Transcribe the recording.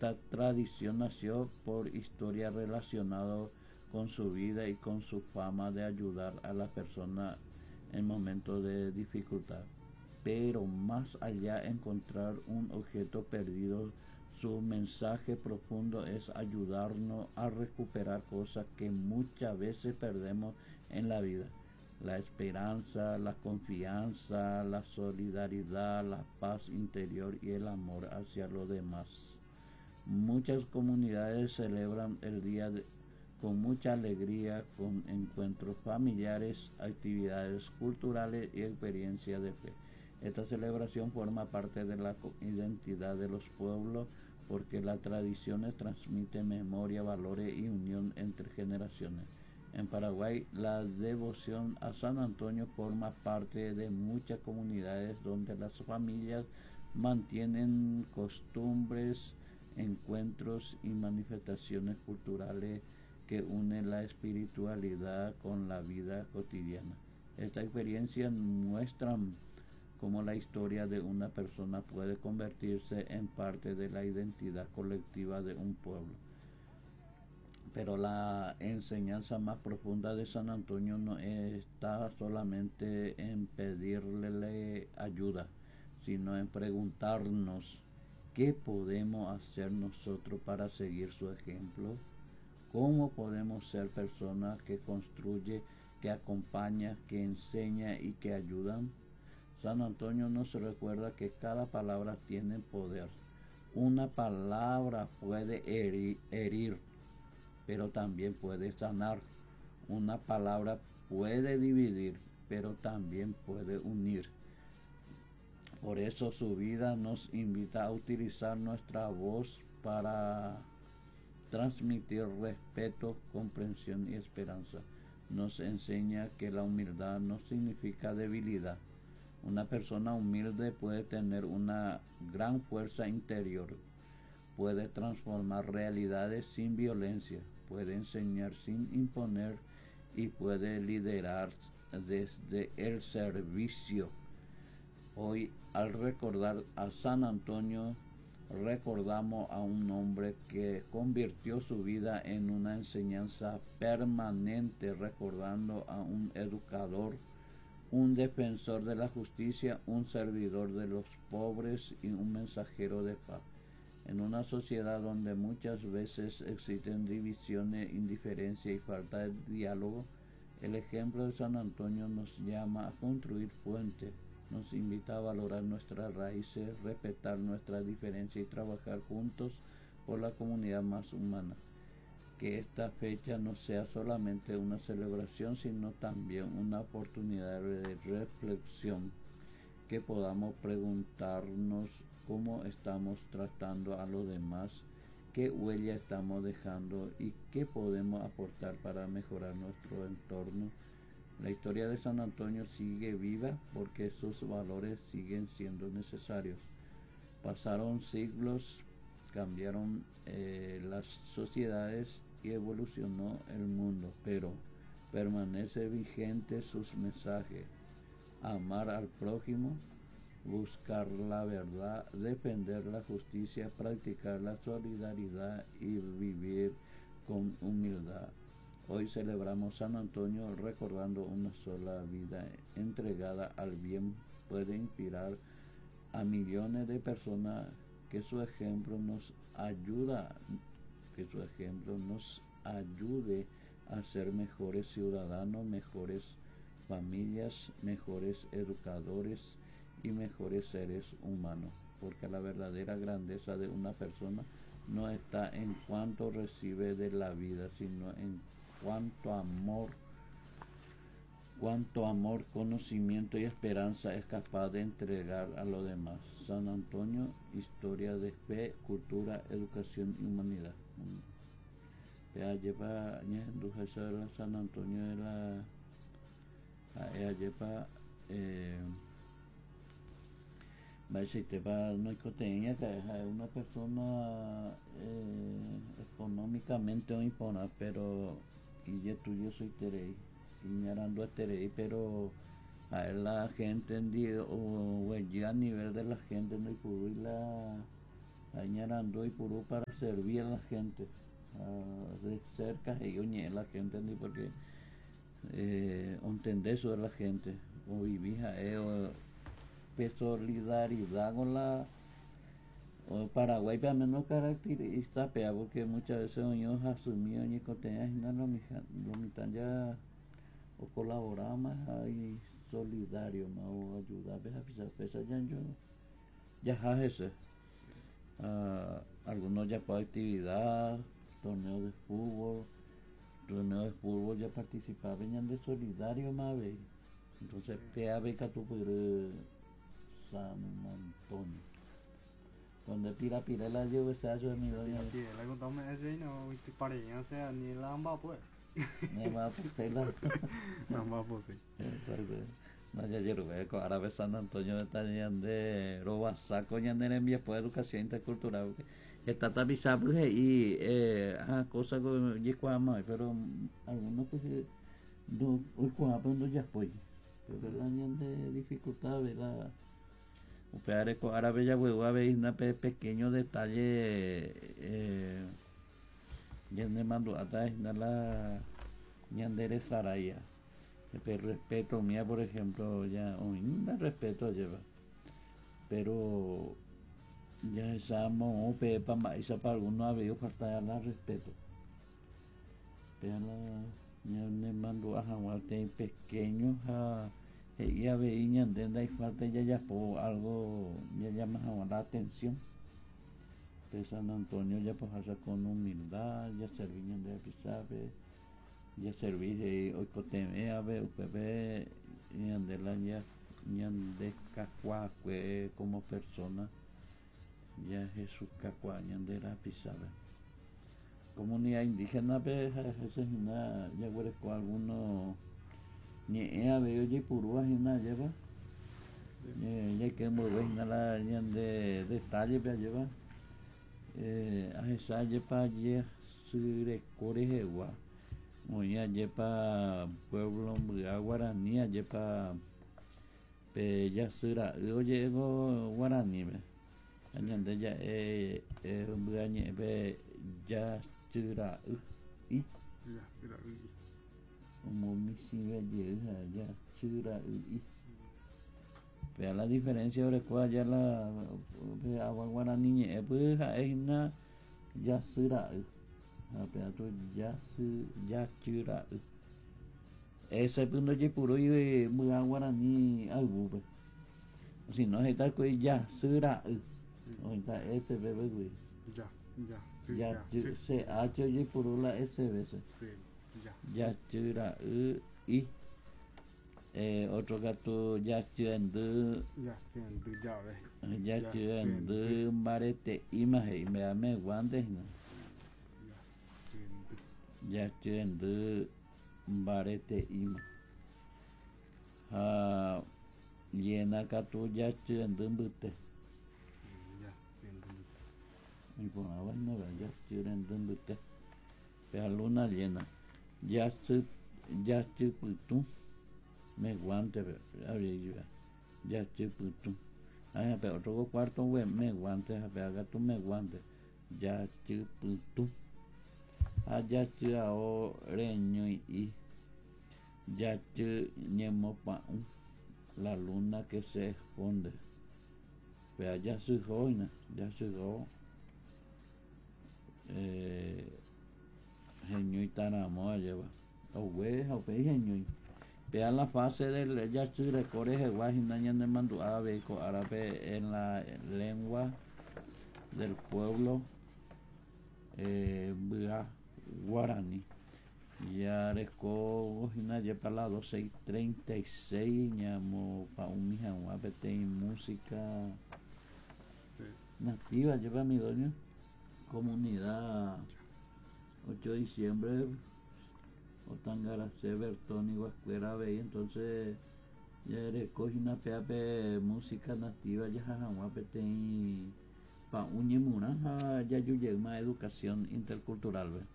Esta tradición nació por historia relacionada con su vida y con su fama de ayudar a la persona en momentos de dificultad. Pero más allá de encontrar un objeto perdido, su mensaje profundo es ayudarnos a recuperar cosas que muchas veces perdemos en la vida: la esperanza, la confianza, la solidaridad, la paz interior y el amor hacia los demás. Muchas comunidades celebran el día con mucha alegría, con encuentros familiares, actividades culturales y experiencias de fe. Esta celebración forma parte de la identidad de los pueblos porque las tradiciones transmiten memoria, valores y unión entre generaciones. En Paraguay, la devoción a San Antonio forma parte de muchas comunidades donde las familias mantienen costumbres, encuentros y manifestaciones culturales que unen la espiritualidad con la vida cotidiana. Esta experiencia muestra cómo la historia de una persona puede convertirse en parte de la identidad colectiva de un pueblo. Pero la enseñanza más profunda de San Antonio no está solamente en pedirle ayuda, sino en preguntarnos qué podemos hacer nosotros para seguir su ejemplo. ¿Cómo podemos ser personas que construyen, que acompañan, que enseñan y que ayudan? San Antonio nos recuerda que cada palabra tiene poder. Una palabra puede herir, pero también puede sanar. Una palabra puede dividir, pero también puede unir. Por eso su vida nos invita a utilizar nuestra voz para transmitir respeto, comprensión y esperanza. Nos enseña que la humildad no significa debilidad. Una persona humilde puede tener una gran fuerza interior, puede transformar realidades sin violencia, puede enseñar sin imponer y puede liderar desde el servicio. Hoy, al recordar a San Antonio, recordamos a un hombre que convirtió su vida en una enseñanza permanente, recordando a un educador, un defensor de la justicia, un servidor de los pobres y un mensajero de paz. En una sociedad donde muchas veces existen divisiones, indiferencia y falta de diálogo, el ejemplo de San Antonio nos llama a construir puentes, nos invita a valorar nuestras raíces, respetar nuestras diferencias y trabajar juntos por la comunidad más humana. Que esta fecha no sea solamente una celebración, sino también una oportunidad de reflexión, que podamos preguntarnos cómo estamos tratando a los demás, qué huella estamos dejando y qué podemos aportar para mejorar nuestro entorno. La historia de San Antonio sigue viva porque sus valores siguen siendo necesarios. Pasaron siglos, cambiaron las sociedades y evolucionó el mundo, pero permanece vigente sus mensajes: amar al prójimo, buscar la verdad, defender la justicia, practicar la solidaridad y vivir con humildad. Hoy celebramos San Antonio recordando una sola vida entregada al bien puede inspirar a millones de personas, que su ejemplo nos ayuda, que su ejemplo nos ayude a ser mejores ciudadanos, mejores familias, mejores educadores y mejores seres humanos, porque la verdadera grandeza de una persona no está en cuánto recibe de la vida, sino en cuánto amor, conocimiento y esperanza es capaz de entregar a los demás. San Antonio, historia de fe, cultura, educación y humanidad. Lleva San Antonio de la lleva no hay coteña que es una persona económicamente no impona, pero y yo soy terei y mirando a terei, pero a ver la gente entendido o ya a nivel de la gente no hay la añarando y puro para servir a la gente, de cerca y oñe la gente ni porque entender eso de la gente o vivir solidaridad con la o Paraguay para menos característica pea porque muchas veces ellos asumían y contenían lo mitad ya o colaborar más ahí solidario más o ayudar a pisar pesa ya yo ya ese algunos ya por actividad torneos de fútbol ya participaban ya de solidario más vez entonces pea beca tu por San Antonio donde pira la yo se hace mi doña la contamos ese no para ya sea ni la amba pues ne va por ser la no va pues no ya yo veo que ahora San Antonio está de roba saco ya de envía por educación intercultural está tapizado y cosas que ya más pero algunos pues no hoy cuando ya pues pero la de dificultad de la ahora bella huevo a ver una pequeño detalle ya me mando hasta la ñandere Saraya el respeto mía por ejemplo ya un respeto lleva pero ya estamos pepa más para algunos había falta la respeto pero ya me mando a jaguarte pequeños a ella veía entienda y falta ya por algo ya llama la atención de San Antonio ya pues hacer con humildad ya servían de pisabe ya serví hoy coteme a ver bebé y andela ya de cacuacue como persona ya Jesús cacuaña de la pisabe comunidad indígena pues es una ya huele algunos ni a ver oye purúa y nada lleva ya que muy buena la de detalle para llevar a esa lleva ya su recorre jewa muy ya lleva pueblo guaraní lleva ya será oye guaraní añade ya ya será y como mi sigue ya chura y vea la diferencia ahora cuál ya la agua guaraní pues es una ya será pero tú ya chura ese punto de puro y muy guaraní algo pues si no está pues ya será o está ese bebé güey ya se h oye puro la ese veces ya chura y otro gato ya chende marete imagen me guantes no ya chende marete ima llena gato ya chende mbute y por ahora no ya chende mbute pero luna llena ya chuputu me guante ya chuputu pero otro cuarto güey me guante haga tú me guante ya chuputu ya chao reño y ya ñemo pa la luna que se esconde pero ya su joina ya su jo genio y taramo lleva o genio vea la fase del ya su recorre jeguas y nañan mando árabe en la lengua del pueblo guaraní ya resco ya para la 12:36 ñamo pa un mija guapete y música nativa lleva mi doña comunidad 8 de diciembre Otangaracé Bertoni Guascuera Bey entonces ya recoge una peape música nativa ya jajaguapete y pa uñemura ya yuye más educación intercultural